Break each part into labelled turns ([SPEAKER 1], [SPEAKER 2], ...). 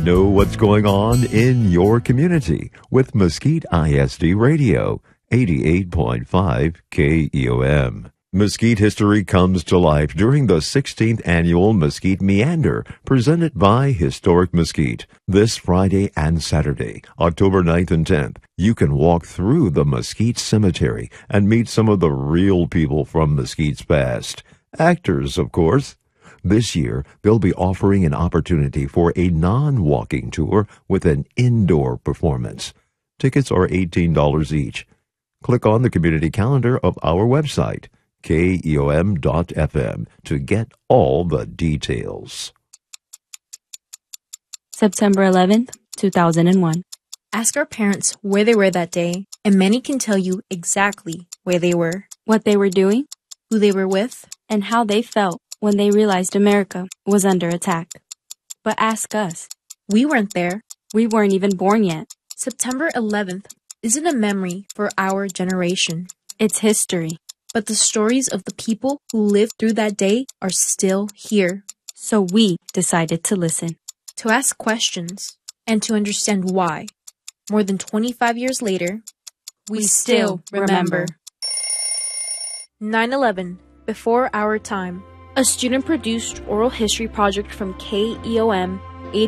[SPEAKER 1] Know what's going on in your community with Mesquite ISD Radio, 88.5 KEOM. Mesquite history comes to life during the 16th annual Mesquite Meander, presented by Historic Mesquite. This Friday and Saturday, October 9th and 10th, you can walk through the Mesquite Cemetery and meet some of the real people from Mesquite's past. Actors, of course. This year, they'll be offering an opportunity for a non-walking tour with an indoor performance. Tickets are $18 each. Click on the community calendar of our website, keom.fm, to get all the details.
[SPEAKER 2] September 11th, 2001.
[SPEAKER 3] Ask our parents where they were that day, and many can tell you exactly where they were,
[SPEAKER 2] What they were doing,
[SPEAKER 3] who they were with,
[SPEAKER 2] and how they felt when they realized America was under attack. But ask us.
[SPEAKER 3] We weren't there.
[SPEAKER 2] We weren't even born yet.
[SPEAKER 3] September 11th isn't a memory for our generation,
[SPEAKER 2] It's history.
[SPEAKER 3] but the stories of the people who lived through that day are still here.
[SPEAKER 2] So we decided to listen.
[SPEAKER 3] To ask questions and to understand why. More than 25 years later, we still remember. 9/11, before our time. A student-produced oral history project from KEOM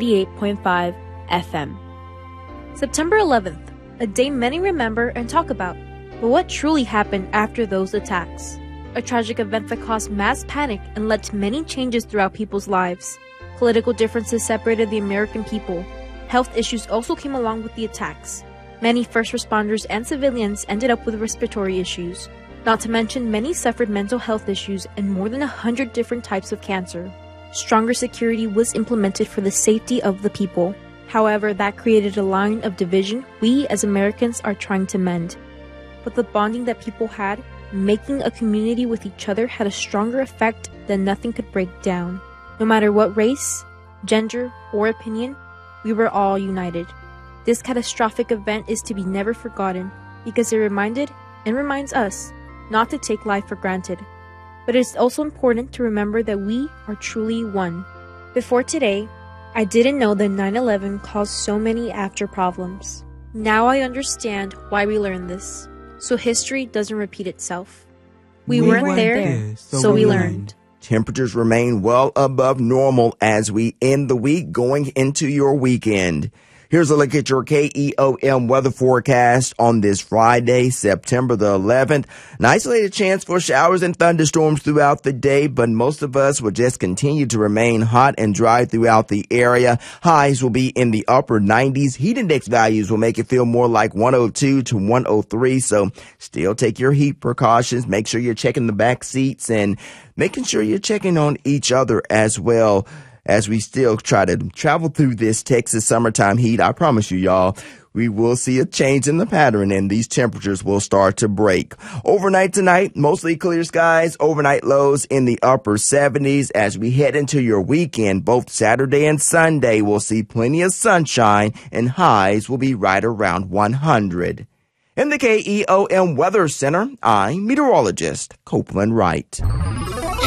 [SPEAKER 3] 88.5 FM. September 11th, a day many remember and talk about. But what truly happened after those attacks? A tragic event that caused mass panic and led to many changes throughout people's lives. Political differences separated the American people. Health issues also came along with the attacks. Many first responders and civilians ended up with respiratory issues. Not to mention, many suffered mental health issues and more than 100 different types of cancer. Stronger security was implemented for the safety of the people. However, that created a line of division we as Americans are trying to mend. But the bonding that people had, making a community with each other, had a stronger effect than nothing could break down. No matter what race, gender, or opinion, we were all united. This catastrophic event is to be never forgotten because it reminded and reminds us not to take life for granted. But it is also important to remember that we are truly one. Before today, I didn't know that 9/11 caused so many after problems. Now I understand why we learned this, so history doesn't repeat itself. We weren't there, so we learned.
[SPEAKER 4] Temperatures remain well above normal as we end the week going into your weekend. Here's a look at your KEOM weather forecast on this Friday, September the 11th. An isolated chance for showers and thunderstorms throughout the day, but most of us will just continue to remain hot and dry throughout the area. Highs will be in the upper 90s. Heat index values will make it feel more like 102 to 103, so still take your heat precautions. Make sure you're checking the back seats and making sure you're checking on each other as well. As we still try to travel through this Texas summertime heat, I promise you, y'all, we will see a change in the pattern and these temperatures will start to break. Overnight tonight, mostly clear skies, overnight lows in the upper 70s. As we head into your weekend, both Saturday and Sunday, we'll see plenty of sunshine and highs will be right around 100. In the KEOM Weather Center, I'm meteorologist Copeland Wright.